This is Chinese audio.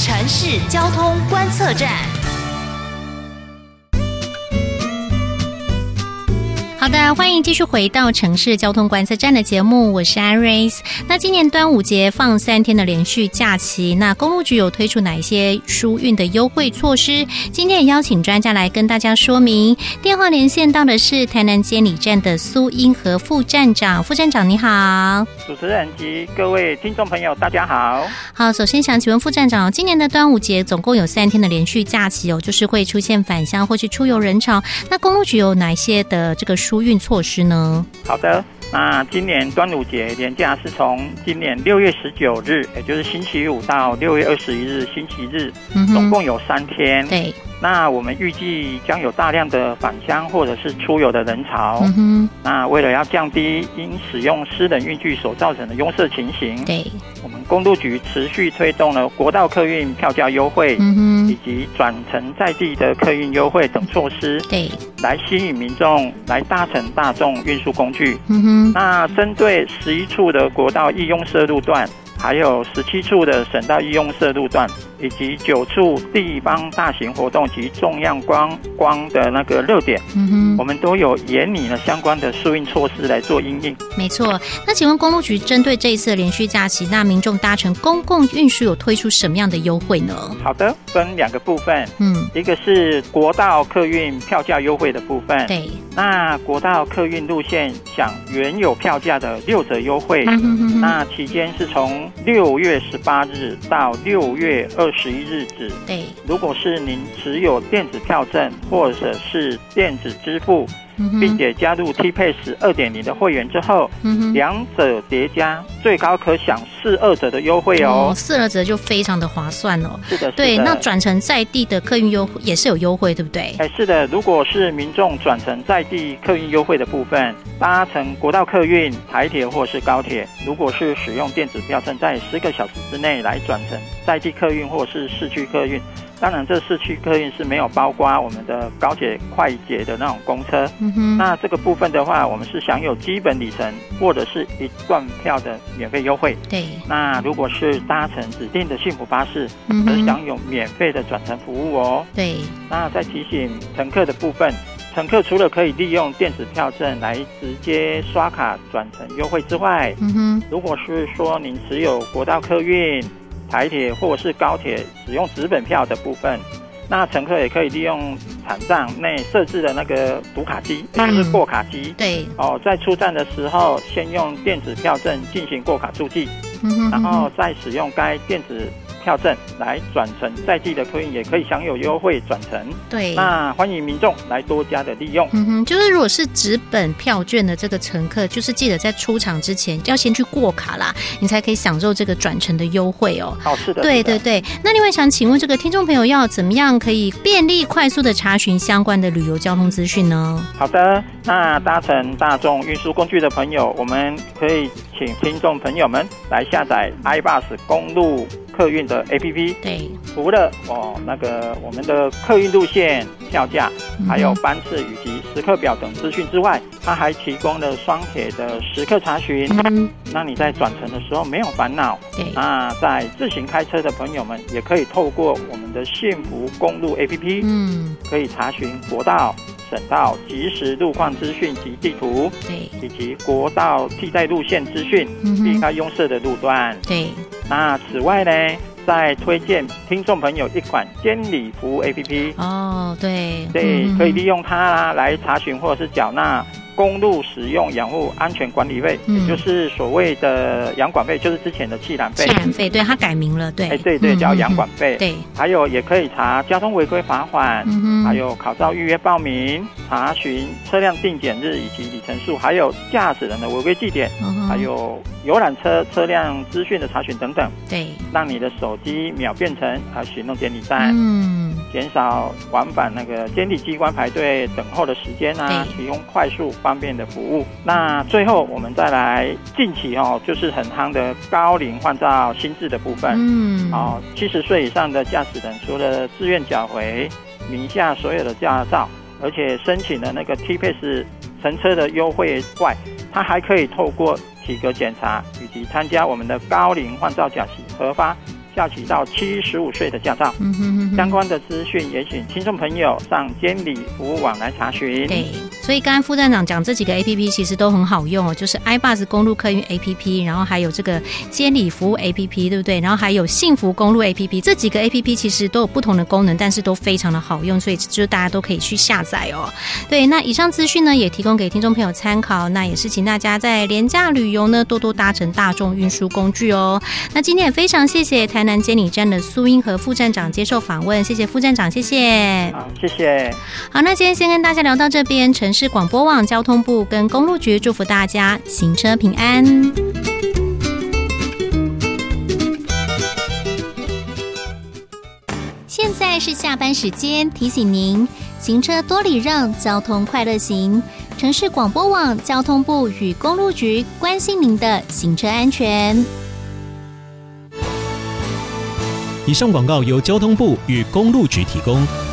城市交通观测站。好的，欢迎继续回到城市交通观测站的节目，我是 Iris。那今年端午节放3天的连续假期，那公路局有推出哪一些疏运的优惠措施？今天也邀请专家来跟大家说明。电话连线到的是台南监理站的苏英和副站长，副站长你好。 主持人及各位听众朋友大家好。 好，首先想请问副站长，今年的端午节总共有3天的连续假期就是会出现返乡或是出游人潮，那公路局有哪些的这个疏运措施呢？ 好的，那今年端午节连假是从今年6月19日，也就是星期五到6月21日星期日，总共有3天。 对。 那我们预计将有大量的返乡或者是出游的人潮。那为了要降低因使用私人运具所造成的拥塞情形， 对， 我们公路局持续推动了国道客运票价优惠，以及转乘在地的客运优惠等措施， 对， 来吸引民众来搭乘大众运输工具。那针对11处的国道易拥塞路段，还有17处的省道易拥塞路段，以及9处地方大型活动及重样观光的那个热点，我们都有研拟了相关的疏运措施来做因应。 没错，那请问公路局针对这一次的连续假期，那民众搭乘公共运输有推出什么样的优惠呢？好的，分2个部分，一个是国道客运票价优惠的部分， 对， 那国道客运路线享原有票价的6折优惠，那期间是从6月18日到6月21日止。 对， 如果是您持有电子票证或者是电子支付，并且加入 T-Pass 2.0 的会员之后，2者叠加，最高可享42折的优惠哦。 42折就非常的划算哦。 是的， 对，那转乘在地的客运优惠也是有优惠，对不对？ 是的，如果是民众转乘在地客运优惠的部分，搭乘国道客运、台铁或是高铁，如果是使用电子票证，在10个小时之内来转乘在地客运或是市区客运。当然这市区客运是没有包括我们的高铁快捷的那种公车，那这个部分的话，我们是享有基本里程或者是1段票的免费优惠。 对， 那如果是搭乘指定的幸福巴士，则享有免费的转乘服务哦。 对， 那再提醒乘客的部分，乘客除了可以利用电子票证来直接刷卡转乘优惠之外，如果是说您持有国道客运、台铁或是高铁使用纸本票的部分，那乘客也可以利用场站内设置的那个读卡机，也就是过卡机。 对， 在出站的时候，先用电子票证进行过卡注记，然后再使用该电子票证来转乘在地的客运，也可以享有优惠转乘。 对， 那欢迎民众来多加的利用。 就是如果是纸本票券的这个乘客，就是记得在出场之前要先去过卡啦，你才可以享受这个转乘的优惠哦。 是的， 对对对。那另外想请问这个听众朋友要怎么样可以便利快速的查询相关的旅游交通资讯呢？ 好的，那搭乘大众运输工具的朋友，我们可以请听众朋友们来下载 iBus 公路客运的 APP。 对，除了我们的客运路线、票价，还有班次以及时刻表等资讯之外，它还提供了双铁的时刻查询，那你在转乘的时候没有烦恼。对，那在自行开车的朋友们也可以透过我们的幸福公路 APP，可以查询国道、省道即时路况资讯及地图，对，以及国道替代路线资讯，避开拥塞的路段。对，那此外呢，再推荐听众朋友一款监理服务 APP。对，可以利用它来查询或者是缴纳公路使用养护安全管理费，也就是所谓的养管费，就是之前的气燃费。气燃费，对，它改名了，对，对，叫养管费。对，还有也可以查交通违规罚款，还有考照预约报名，查询车辆定检日以及里程数，还有驾驶人的违规记点，还有游览车辆资讯的查询等等。对，让你的手机秒变成行动监理站，减少往返那个监理机关排队等候的时间啊，提供快速方便的服务。那最后我们再来近期就是很夯的高龄换照新制的部分。70岁以上的驾驶人，除了自愿缴回名下所有的驾照，而且申请了那个 T-Pass 乘车的优惠外，他还可以透过体格检查以及参加我们的高龄换照假期核发下骑到75岁的驾照。相关的资讯也请听众朋友上监理服务网来查询。 对，所以刚才副站长讲这几个 APP 其实都很好用哦，就是 iBus 公路客运 APP， 然后还有这个监理服务 APP， 对不对？然后还有幸福公路 APP， 这几个 APP 其实都有不同的功能，但是都非常的好用，所以就大家都可以去下载哦。对，那以上资讯呢也提供给听众朋友参考，那也是请大家在廉价旅游呢多多搭乘大众运输工具哦。那今天也非常谢谢台南监理站的苏英和副站长接受访问，谢谢副站长，谢谢。 好，谢谢。 好，那今天先跟大家聊到这边，城市广播网、交通部跟公路局祝福大家行车平安。现在是下班时间，提醒您行车多礼让，交通快乐行。城市广播网、交通部与公路局关心您的行车安全。 以上广告由交通部与公路局提供。